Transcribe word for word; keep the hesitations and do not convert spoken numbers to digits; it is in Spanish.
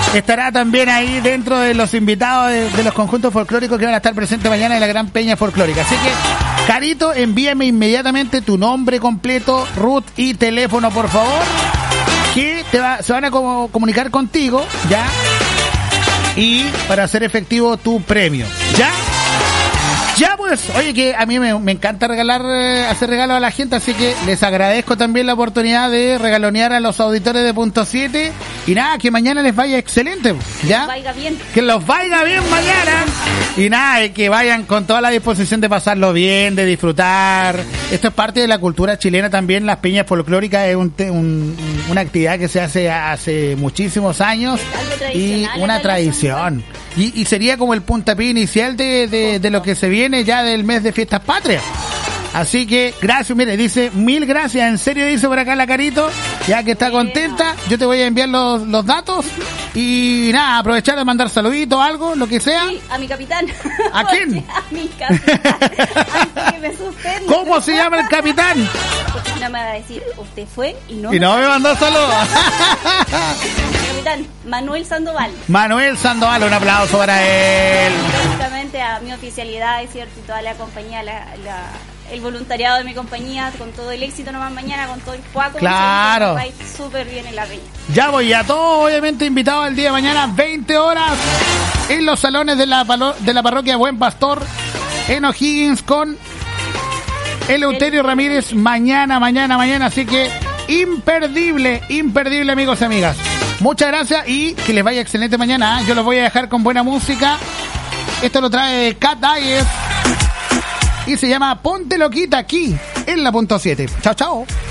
estará también ahí dentro de los invitados de, de los conjuntos folclóricos que van a estar presentes mañana en la Gran Peña Folclórica. Así que, Carito, envíame inmediatamente tu nombre completo, root y teléfono, por favor, que te va, se van a como, comunicar contigo, ¿ya? Y para hacer efectivo tu premio, ¿ya? Ya pues, oye, que a mí me, me encanta regalar, eh, hacer regalos a la gente, así que les agradezco también la oportunidad de regalonear a los auditores de Punto siete. Y nada, que mañana les vaya excelente, ¿ya? Que los vaya bien. Que los vaya bien mañana. Y nada, que vayan con toda la disposición de pasarlo bien, de disfrutar. Esto es parte de la cultura chilena también. Las peñas folclóricas es un, un, una actividad que se hace hace muchísimos años. Y una tradición. Y, y sería como el puntapié inicial de, de, de lo que se viene ya del mes de Fiestas Patrias. Así que, gracias, mire, dice, mil gracias, en serio, dice por acá la Carito, ya que está contenta, yo te voy a enviar los, los datos y nada, aprovechar de mandar saluditos, algo, lo que sea. Sí, a mi capitán. ¿A quién? A mi capitán. Antes que me suspenda. ¿Cómo se llama el capitán? Porque si no me va a decir, usted fue y no. Y no me mandó saludos. Capitán Manuel Sandoval. Manuel Sandoval, un aplauso para él. Básicamente a mi oficialidad, es cierto, y toda la compañía, la, la, el voluntariado de mi compañía, con todo el éxito nomás mañana, con todo el cuaco. Claro. Va a ir súper bien en la peña. Ya voy a todos, obviamente, invitados el día de mañana, veinte horas, en los salones de la, de la parroquia Buen Pastor, en O'Higgins, con Eleuterio Ramírez, mañana, mañana, mañana, así que imperdible, imperdible, amigos y amigas. Muchas gracias y que les vaya excelente mañana, ¿eh? Yo los voy a dejar con buena música. Esto lo trae Cat Diet y se llama Ponte Loquita aquí en la Punto siete. Chao, chao.